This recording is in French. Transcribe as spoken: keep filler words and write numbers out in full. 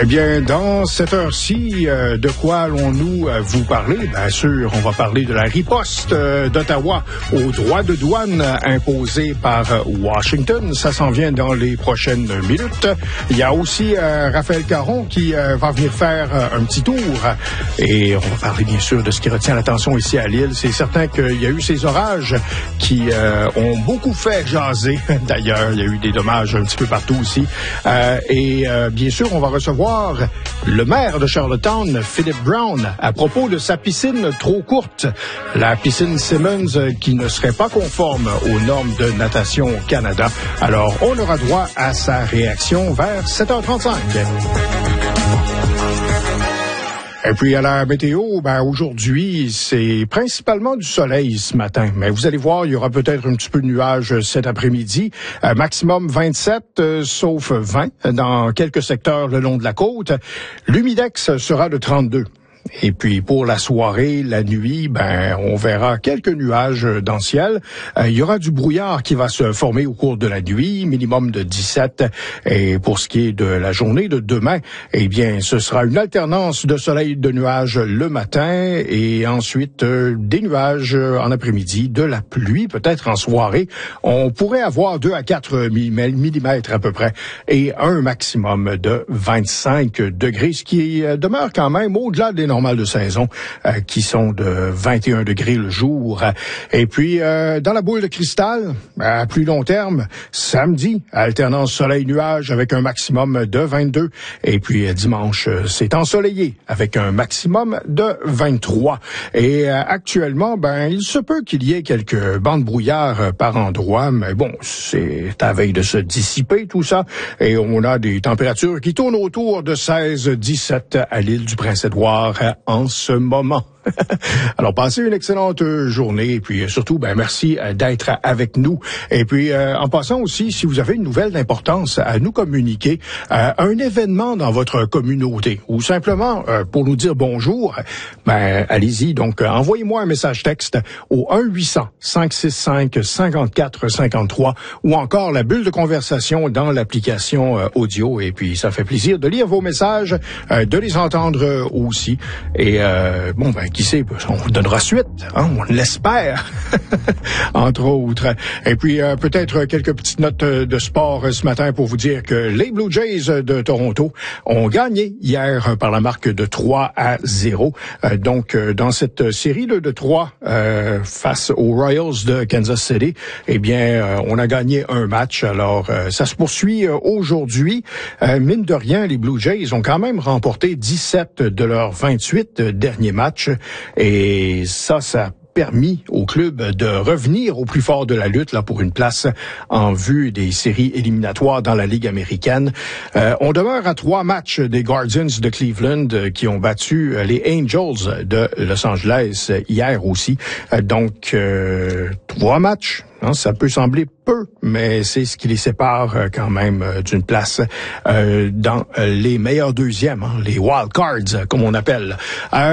Eh bien, dans cette heure-ci, euh, de quoi allons-nous euh, vous parler? Bien sûr, on va parler de la riposte euh, d'Ottawa aux droits de douane euh, imposés par euh, Washington. Ça s'en vient dans les prochaines minutes. Il y a aussi euh, Raphaël Caron qui euh, va venir faire euh, un petit tour. Et on va parler bien sûr de ce qui retient l'attention ici à Lille. C'est certain qu'il y a eu ces orages qui euh, ont beaucoup fait jaser. D'ailleurs, il y a eu des dommages un petit peu partout aussi. Euh, et euh, bien sûr, on va recevoir le maire de Charlottetown, Philip Brown, à propos de sa piscine trop courte, la piscine Simmons qui ne serait pas conforme aux normes de natation au Canada. Alors, on aura droit à sa réaction vers sept heures trente-cinq. Et puis à la météo, ben aujourd'hui, c'est principalement du soleil ce matin. Mais vous allez voir, il y aura peut-être un petit peu de nuages cet après-midi. Euh, maximum vingt-sept, euh, sauf vingt dans quelques secteurs le long de la côte. L'humidex sera de trente-deux. Et puis pour la soirée, la nuit, ben on verra quelques nuages dans le ciel. Euh, il y aura du brouillard qui va se former au cours de la nuit, minimum de dix-sept. Et pour ce qui est de la journée de demain, eh bien ce sera une alternance de soleil et de nuages le matin et ensuite euh, des nuages en après-midi, de la pluie peut-être en soirée. On pourrait avoir deux à quatre millimètres à peu près et un maximum de vingt-cinq degrés, ce qui euh, demeure quand même au-delà des normales de saison euh, qui sont de vingt et un degrés le jour. Et puis, euh, dans la boule de cristal, à plus long terme, samedi, alternance soleil-nuage avec un maximum de vingt-deux. Et puis, euh, dimanche, c'est ensoleillé avec un maximum de vingt-trois. Et euh, actuellement, ben, il se peut qu'il y ait quelques bancs de brouillard euh, par endroit, mais bon, c'est à veille de se dissiper tout ça. Et on a des températures qui tournent autour de seize à dix-sept à l'île du Prince-Édouard en ce moment. Alors, passez une excellente journée et puis surtout, ben merci d'être avec nous. Et puis, euh, en passant aussi, si vous avez une nouvelle d'importance à nous communiquer, euh, un événement dans votre communauté ou simplement euh, pour nous dire bonjour, ben allez-y. Donc, euh, envoyez-moi un message texte au un huit cents, cinq six cinq, cinq quatre cinq trois ou encore la bulle de conversation dans l'application euh, audio. Et puis, ça fait plaisir de lire vos messages, euh, de les entendre euh, aussi. Et euh, bon, ben qui sait, on vous donnera suite, hein, on l'espère, entre autres. Et puis, euh, peut-être quelques petites notes de sport ce matin pour vous dire que les Blue Jays de Toronto ont gagné hier par la marque de trois à zéro. Euh, donc, euh, dans cette série là, de trois euh, face aux Royals de Kansas City, eh bien, euh, on a gagné un match. Alors, euh, ça se poursuit euh, aujourd'hui. Euh, mine de rien, les Blue Jays ont quand même remporté dix-sept de leurs vingt-huit derniers matchs. Et ça, ça a permis au club de revenir au plus fort de la lutte là pour une place en vue des séries éliminatoires dans la Ligue américaine. Euh, on demeure à trois matchs des Guardians de Cleveland euh, qui ont battu euh, les Angels de Los Angeles euh, hier aussi. Euh, donc, euh, trois matchs. Hein, ça peut sembler peu, mais c'est ce qui les sépare euh, quand même euh, d'une place euh, dans euh, les meilleurs deuxièmes, hein, les wild cards, comme on appelle. Euh,